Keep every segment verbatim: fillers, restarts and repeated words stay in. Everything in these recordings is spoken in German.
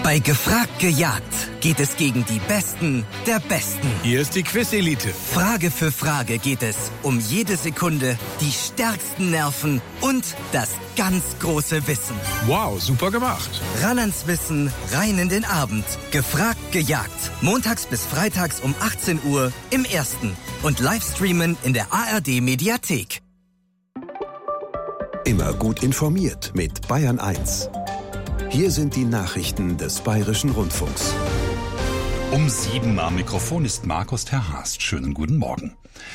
Bei Gefragt gejagt geht es gegen die Besten der Besten. Hier ist die Quiz-Elite. Frage für Frage geht es um jede Sekunde, die stärksten Nerven und das ganz große Wissen. Wow, super gemacht. Ran ans Wissen, rein in den Abend. Gefragt gejagt. Montags bis freitags um achtzehn Uhr im Ersten. Und Livestreamen in der A R D-Mediathek. Immer gut informiert mit Bayern eins. Hier sind die Nachrichten des Bayerischen Rundfunks. Um sieben am Mikrofon ist Markus Terhast. Schönen guten Morgen.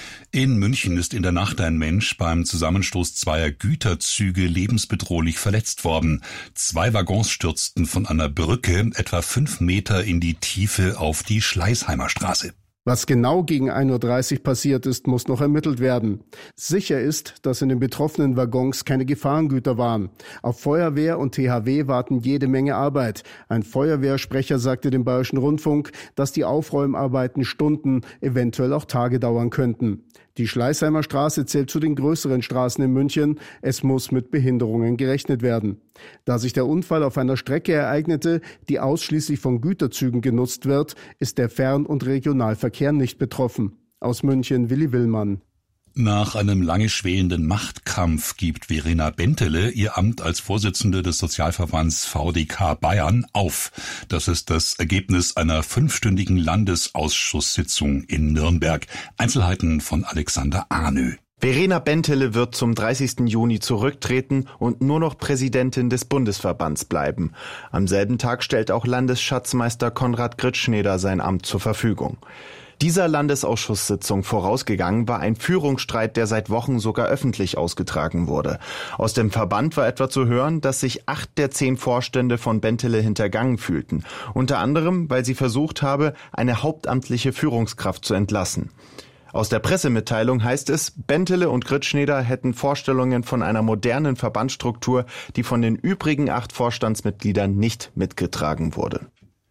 In München ist in der Nacht ein Mensch beim Zusammenstoß zweier Güterzüge lebensbedrohlich verletzt worden. Zwei Waggons stürzten von einer Brücke etwa fünf Meter in die Tiefe auf die Schleißheimer Straße. Was genau gegen ein Uhr dreißig passiert ist, muss noch ermittelt werden. Sicher ist, dass in den betroffenen Waggons keine Gefahrengüter waren. Auf Feuerwehr und T H W warten jede Menge Arbeit. Ein Feuerwehrsprecher sagte dem Bayerischen Rundfunk, dass die Aufräumarbeiten Stunden, eventuell auch Tage dauern könnten. Die Schleißheimer Straße zählt zu den größeren Straßen in München. Es muss mit Behinderungen gerechnet werden. Da sich der Unfall auf einer Strecke ereignete, die ausschließlich von Güterzügen genutzt wird, ist der Fern- und Regionalverkehr nicht betroffen. Aus München Willi Willmann. Nach einem lange schwelenden Machtkampf gibt Verena Bentele ihr Amt als Vorsitzende des Sozialverbands V D K Bayern auf. Das ist das Ergebnis einer fünfstündigen Landesausschusssitzung in Nürnberg. Einzelheiten von Alexander Ahnö. Verena Bentele wird zum dreißigsten Juni zurücktreten und nur noch Präsidentin des Bundesverbands bleiben. Am selben Tag stellt auch Landesschatzmeister Konrad Gritschneder sein Amt zur Verfügung. Dieser Landesausschusssitzung vorausgegangen war ein Führungsstreit, der seit Wochen sogar öffentlich ausgetragen wurde. Aus dem Verband war etwa zu hören, dass sich acht der zehn Vorstände von Bentele hintergangen fühlten. Unter anderem, weil sie versucht habe, eine hauptamtliche Führungskraft zu entlassen. Aus der Pressemitteilung heißt es, Bentele und Gritschneder hätten Vorstellungen von einer modernen Verbandsstruktur, die von den übrigen acht Vorstandsmitgliedern nicht mitgetragen wurde.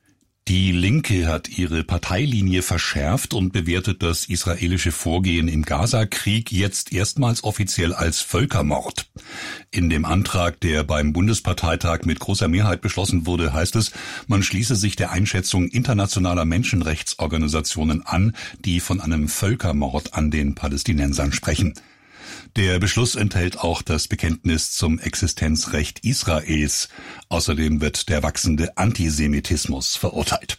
Die Linke hat ihre Parteilinie verschärft und bewertet das israelische Vorgehen im Gaza-Krieg jetzt erstmals offiziell als Völkermord. In dem Antrag, der beim Bundesparteitag mit großer Mehrheit beschlossen wurde, heißt es, man schließe sich der Einschätzung internationaler Menschenrechtsorganisationen an, die von einem Völkermord an den Palästinensern sprechen. Der Beschluss enthält auch das Bekenntnis zum Existenzrecht Israels. Außerdem wird der wachsende Antisemitismus verurteilt.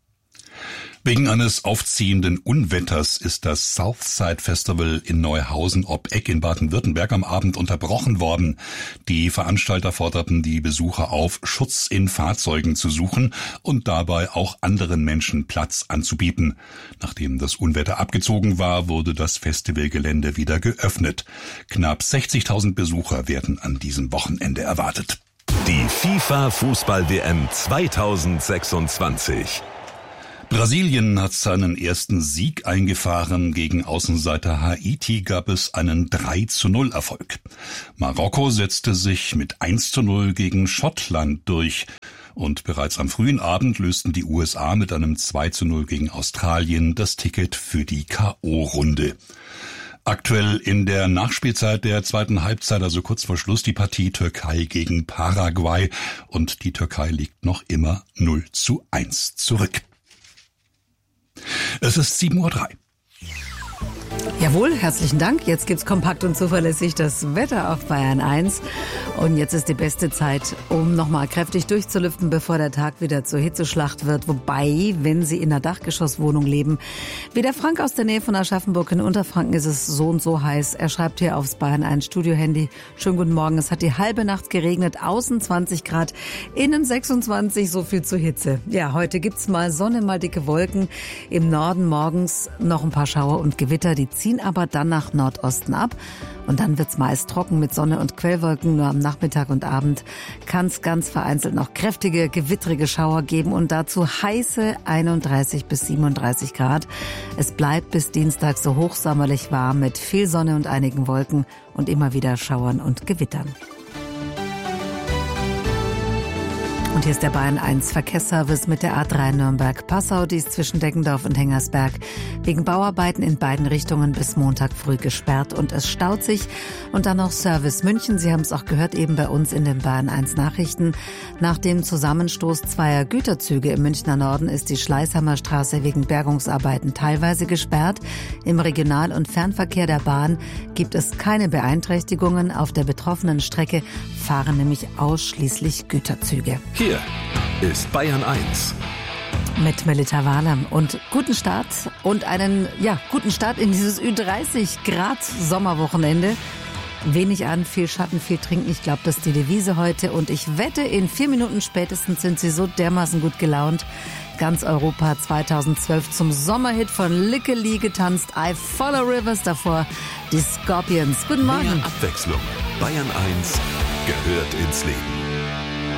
Wegen eines aufziehenden Unwetters ist das Southside Festival in Neuhausen ob Eck in Baden-Württemberg am Abend unterbrochen worden. Die Veranstalter forderten die Besucher auf, Schutz in Fahrzeugen zu suchen und dabei auch anderen Menschen Platz anzubieten. Nachdem das Unwetter abgezogen war, wurde das Festivalgelände wieder geöffnet. Knapp sechzigtausend Besucher werden an diesem Wochenende erwartet. Die FIFA-Fußball-W M zweitausendsechsundzwanzig. Brasilien hat seinen ersten Sieg eingefahren. Gegen Außenseiter Haiti gab es einen drei zu null Erfolg. Marokko setzte sich mit eins zu null gegen Schottland durch. Und bereits am frühen Abend lösten die U S A mit einem zwei zu null gegen Australien das Ticket für die K O-Runde. Aktuell in der Nachspielzeit der zweiten Halbzeit, also kurz vor Schluss, die Partie Türkei gegen Paraguay. Und die Türkei liegt noch immer null zu eins zurück. Es ist sieben Uhr drei. Jawohl, herzlichen Dank. Jetzt gibt's kompakt und zuverlässig das Wetter auf Bayern eins. Und jetzt ist die beste Zeit, um nochmal kräftig durchzulüften, bevor der Tag wieder zur Hitzeschlacht wird. Wobei, wenn Sie in einer Dachgeschosswohnung leben, wie der Frank aus der Nähe von Aschaffenburg in Unterfranken, ist es so und so heiß. Er schreibt hier aufs Bayern eins Studio-Handy. Schönen guten Morgen. Es hat die halbe Nacht geregnet. Außen zwanzig Grad, innen sechsundzwanzig. So viel zur Hitze. Ja, heute gibt's mal Sonne, mal dicke Wolken. Im Norden morgens noch ein paar Schauer und Gewitter. Die ziehen aber dann nach Nordosten ab. Und dann wird's meist trocken mit Sonne und Quellwolken. Nur am Nachmittag und Abend kann's ganz vereinzelt noch kräftige, gewittrige Schauer geben und dazu heiße einunddreißig bis siebenunddreißig Grad. Es bleibt bis Dienstag so hochsommerlich warm mit viel Sonne und einigen Wolken und immer wieder Schauern und Gewittern. Und hier ist der Bayern eins Verkehrsservice mit der A drei Nürnberg-Passau. Die ist zwischen Deggendorf und Hengersberg wegen Bauarbeiten in beiden Richtungen bis Montag früh gesperrt und es staut sich. Und dann noch Service München. Sie haben es auch gehört, eben bei uns in den Bayern eins Nachrichten. Nach dem Zusammenstoß zweier Güterzüge im Münchner Norden ist die Schleißheimer Straße wegen Bergungsarbeiten teilweise gesperrt. Im Regional- und Fernverkehr der Bahn gibt es keine Beeinträchtigungen. Auf der betroffenen Strecke fahren nämlich ausschließlich Güterzüge. Hier ist Bayern eins. Mit Melita Wahlam und guten Start und einen ja guten Start in dieses Ü dreißig Grad Sommerwochenende. Wenig an, viel Schatten, viel trinken. Ich glaube, das ist die Devise heute. Und ich wette, in vier Minuten spätestens sind Sie so dermaßen gut gelaunt. Ganz Europa zweitausendzwölf zum Sommerhit von Likke Lee getanzt. I Follow Rivers, davor die Scorpions. Guten Morgen. Mehr Abwechslung. Bayern eins gehört ins Leben.